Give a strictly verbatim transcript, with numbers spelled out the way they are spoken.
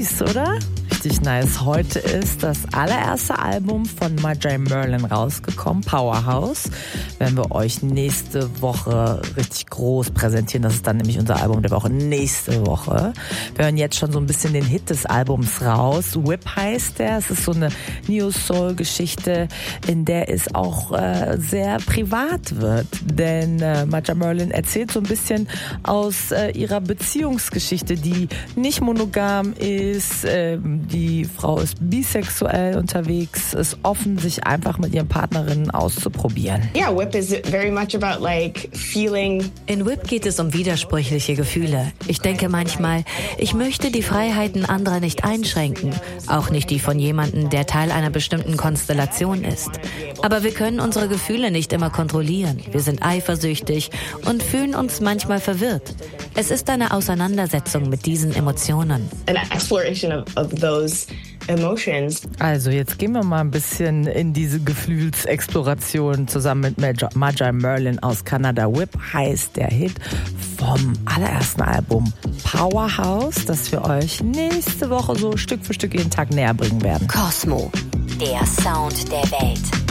Nice, oder? Richtig nice. Heute ist das allererste Album von Marjay Merlin rausgekommen, Powerhouse. Werden wir euch nächste Woche richtig groß präsentieren. Das ist dann nämlich unser Album der Woche nächste Woche. Wir hören jetzt schon so ein bisschen den Hit des Albums raus. Whip heißt der. Es ist so eine Neo-Soul-Geschichte, in der es auch äh, sehr privat wird. Denn äh, Marjay Merlin erzählt so ein bisschen aus äh, ihrer Beziehungsgeschichte, die nicht monogam ist. Äh, die Frau ist bisexuell unterwegs, ist offen, sich einfach mit ihren Partnerinnen auszuprobieren. Yeah, Whip is very much about like feeling. In Whip geht es um widersprüchliche Gefühle. Ich denke manchmal, ich möchte die Freiheiten anderer nicht einschränken, auch nicht die von jemandem, der Teil einer bestimmten Konstellation ist. Aber wir können unsere Gefühle nicht immer kontrollieren. Wir sind eifersüchtig und fühlen uns manchmal verwirrt. Es ist eine Auseinandersetzung mit diesen Emotionen. An exploration of, of those emotions. Also jetzt gehen wir mal ein bisschen in diese Gefühlsexploration zusammen mit Marjay Merlin aus Kanada. Whip heißt der Hit vom allerersten Album Powerhouse, das wir euch nächste Woche so Stück für Stück jeden Tag näher bringen werden. Cosmo, der Sound der Welt.